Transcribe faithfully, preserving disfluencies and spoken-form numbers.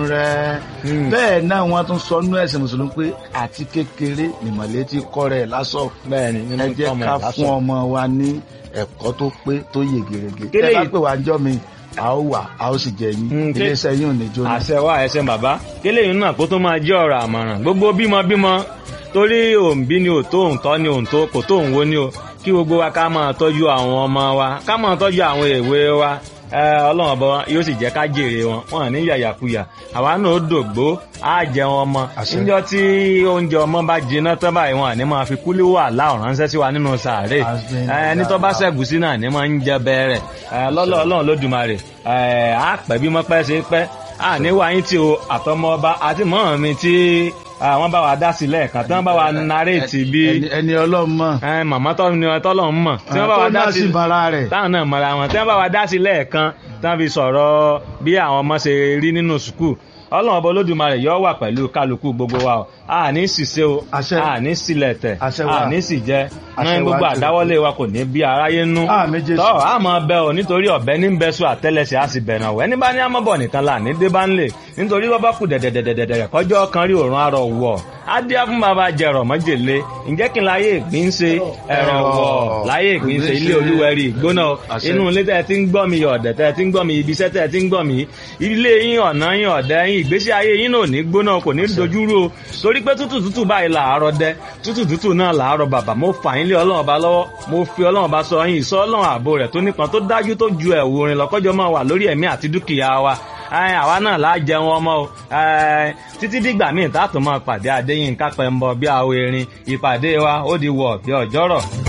rẹ̀. Bẹ́ẹ̀ náà wọ́n tún sọ nú ẹ̀sìn mùsùlùmí pé àti kékeré nìmọ̀lẹ́ ti kọ́ rẹ̀ lásọ̀. Bẹ́ẹ̀ni ẹ jẹ́ ká fún ọmọ wa ní ẹ̀kọ́ tó pé tó yè gèrègè. Tẹ́ bá pè wá jọ́ mi a ó wà a ó sì jẹ yín iléeṣẹ́ yín ò ní jóná. àṣẹ wa ẹsẹ bàbá kélé yìí náà kó tó máa jẹ́ ọ̀rọ̀ àmọ̀ràn gbogbo bímọ bímọ torí òǹbí ni òtó òǹtọ́ ni òǹtó kò tó òǹwo ni o kí gbogbo wa ká máa tọ́jú àwọn ọmọ wa ká máa tọ́jú àwọn èwe wa ọlọ́run ọba yóò sì jẹ́ ká jèrè wọn wọn ní yàyàkuyà àwa náà ó dògbó á jẹun ọmọ níjọ́ tí oúnjẹ ọmọ bá jiná tán báyìí wọn àní máa fi kúlí wà láwọn ránṣẹ́ sí wa nínú sàárè ẹni tó bá ṣẹ̀gúsí náà ní máa ń jẹ bẹ́ẹ̀rẹ̀ lọ́lọ́ ọlọ́run lódùmarè á pẹ́ bí mọ́pẹ́ ṣe pẹ́ à ní wáyé tí o àtọmọ ọba àti mọ́ mi tí wọ́n bá wa dá sí lẹ́ẹ̀kan tí wọ́n bá wa narètì bí ẹni ọlọ́run mọ̀ màmá tọ́lọ́run mọ̀ tí wọ́n bá wa dá sí táwọn náà mọ̀ra wọn tí wọ́n bá wa dá sí lẹ́ẹ̀kan tí wọ́n fi sọ̀rọ̀ bí àwọn ọmọ ṣe rí nínú sùkúù ọlọ́run ọba olódùmarè yóò wà pẹ̀lú kálukú gbogbo wa o a ní ṣìṣe o a ní ṣìlẹ̀tẹ̀ a ní ṣìjẹ ní gbogbo àdáwọ́lé wa kò ní bí aráyé nú tọ́ a máa bẹ ọ nítorí ọ̀bẹ ní bẹ́sù àtẹ́lẹsẹ̀ a sì bẹ̀rẹ̀ ọ̀wẹ́ ní bá ní amọ́bọ̀ nìkan là ní dé bá ń lè nítorí bọ́ bá kù dẹ̀dẹ̀dẹ̀dẹ̀dẹ̀ kọjọ́ kan rí òórùn arọ̀ wọ̀ adé fún bàbá jẹ̀rọ̀ mọ́jèlé ǹjẹ́ kí n láyé ìgbín ṣe ẹ̀rọ̀ wọ̀ láyé ìgbín ṣe ilé olúwẹ̀rí ìgbóná inú ilé tẹ́ ti ń gbọ́ mi ọ̀dẹ̀ tẹ́ ti ń gbọ́ mi ibiṣẹ́ tẹ́ ti ń gbọ́ mi ilé yín ọ̀nà yín ọ̀dẹ̀ yín ìgbésí ayé yín náà ní gbóná kò ní dojúrú o torí pé tútù tútù báyìí làárọ̀ dẹ tútù tútù náà làárọ̀ bàbá mo fà yín lé ọlọ́run ọba lọ́wọ́ mo fi ọlọ́run ọba sọ yín ìsọ ọlọ́run ààbò rẹ̀ tó nípọn tó dájú tó ju ẹ̀wù orin lọ́kọ́jọ́ máa wà lórí ẹ̀mí àti dúkìá wa àwa náà láà jẹun ọmọ o títí dìgbà míì tá a tún máa pàdé Adéyínká Pẹ́ńbọ bí àwọ̀ erin ìpàdé wa ó di wọ̀ bí ọjọ́rọ̀.